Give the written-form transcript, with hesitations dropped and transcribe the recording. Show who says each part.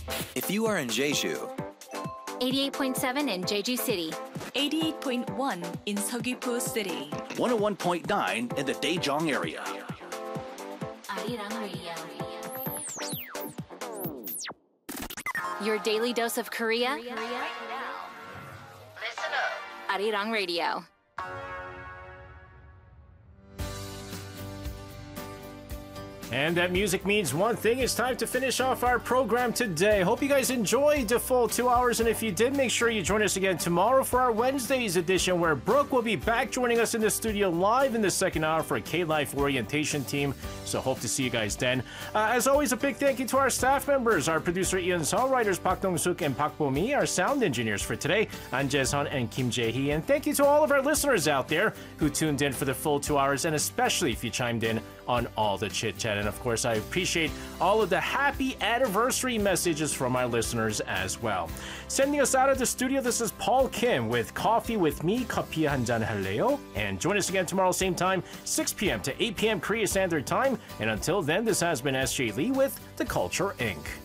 Speaker 1: If you are in Jeju,
Speaker 2: 88.7 in Jeju City.
Speaker 3: 88.1 in Seogwipo City.
Speaker 4: 101.9 in the Daejeong area.
Speaker 2: Arirang Radio. Your daily dose of Korea. Listen up. Arirang Radio.
Speaker 5: And that music means one thing. It's time to finish off our program today. Hope you guys enjoyed the full 2 hours. And if you did, make sure you join us again tomorrow for our Wednesday's edition, where Brooke will be back joining us in the studio live in the second hour for a K-Life orientation team. So hope to see you guys then. As always, a big thank you to our staff members, our producer Ian Seo, writers Park Dong-suk and Park Bo-mi, our sound engineers for today, An Jae-sun and Kim Jae-hee. And thank you to all of our listeners out there who tuned in for the full 2 hours, and especially if you chimed in on all the chit-chat. And of course, I appreciate all of the happy anniversary messages from our listeners as well. Sending us out of the studio, this is Paul Kim with Coffee with Me, 커피 한잔 할래요? And join us again tomorrow, same time, 6 p.m. to 8 p.m. Korea Standard Time. And until then, this has been SJ Lee with The Culture Inc.